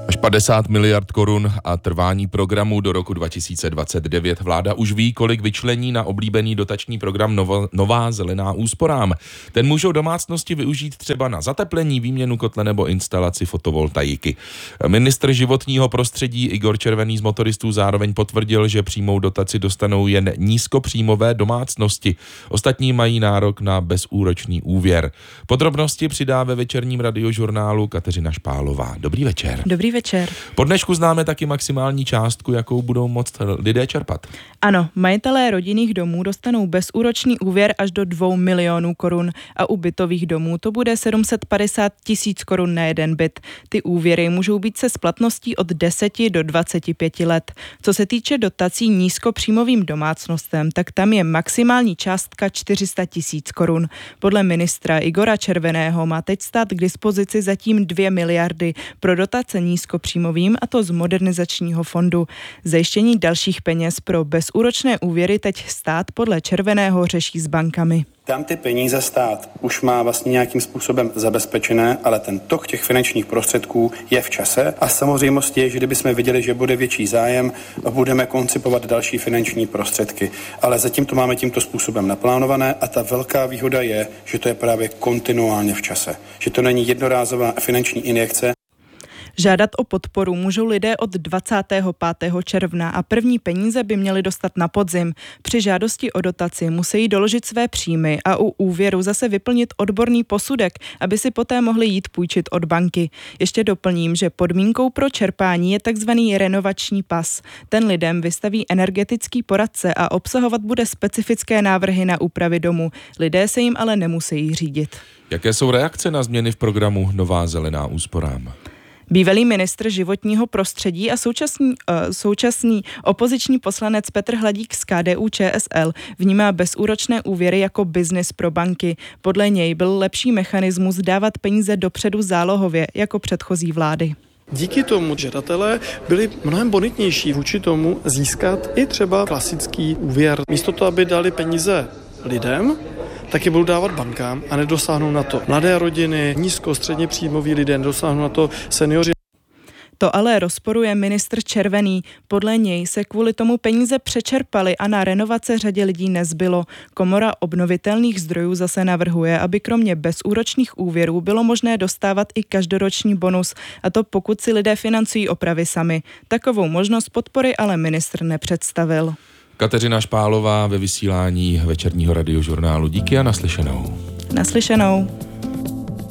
Až 50 miliard korun a trvání programu do roku 2029. Vláda už ví, kolik vyčlení na oblíbený dotační program Nová zelená úsporám. Ten můžou domácnosti využít třeba na zateplení, výměnu kotle nebo instalaci fotovoltaiky. Ministr životního prostředí Igor Červený z Motoristů zároveň potvrdil, že přímou dotaci dostanou jen nízkopříjmové domácnosti. Ostatní mají nárok na bezúročný úvěr. Podrobnosti přidá ve večerním radiožurnálu Kateřina Špálová. Dobrý večer. Dobrý večer. Po dnešku známe taky maximální částku, jakou budou moct lidé čerpat. Ano, majitelé rodinných domů dostanou bezúročný úvěr až do 2 milionů korun a u bytových domů to bude 750 tisíc korun na jeden byt. Ty úvěry můžou být se splatností od 10 do 25 let. Co se týče dotací nízkopříjmovým domácnostem, tak tam je maximální částka 400 tisíc korun. Podle ministra Igora Červeného má teď stát k dispozici zatím 2 miliardy pro dotace nízkopříjmovým, a to z modernizačního fondu. Zajištění dalších peněz pro bezúročné úvěry teď stát podle Červeného řeší s bankami. Tam ty peníze stát už má vlastně nějakým způsobem zabezpečené, ale ten tok těch finančních prostředků je v čase a samozřejmostí je, že kdybychom viděli, že bude větší zájem, budeme koncipovat další finanční prostředky. Ale zatím to máme tímto způsobem naplánované a ta velká výhoda je, že to je právě kontinuálně v čase. Že to není jednorázová finanční injekce. Žádat o podporu můžou lidé od 25. června a první peníze by měli dostat na podzim. Při žádosti o dotaci musí doložit své příjmy a u úvěru zase vyplnit odborný posudek, aby si poté mohli jít půjčit od banky. Ještě doplním, že podmínkou pro čerpání je takzvaný renovační pas. Ten lidem vystaví energetický poradce a obsahovat bude specifické návrhy na úpravy domu. Lidé se jim ale nemusí řídit. Jaké jsou reakce na změny v programu Nová zelená úsporám? Bývalý ministr životního prostředí a současný opoziční poslanec Petr Hladík z KDU-ČSL vnímá bezúročné úvěry jako biznis pro banky. Podle něj byl lepší mechanismus dávat peníze dopředu zálohově jako předchozí vlády. Díky tomu žadatelé byli mnohem bonitnější vůči tomu získat i třeba klasický úvěr. Místo toho, aby dali peníze lidem, tak je budou dávat bankám a nedosáhnou na to mladé rodiny, středně příjmoví lidé, nedosáhnou na to seniori. To ale rozporuje ministr Červený. Podle něj se kvůli tomu peníze přečerpaly a na renovace řadě lidí nezbylo. Komora obnovitelných zdrojů zase navrhuje, aby kromě bezúročných úvěrů bylo možné dostávat i každoroční bonus, a to pokud si lidé financují opravy sami. Takovou možnost podpory ale ministr nepředstavil. Kateřina Špálová ve vysílání večerního radiožurnálu. Díky a naslyšenou. Naslyšenou.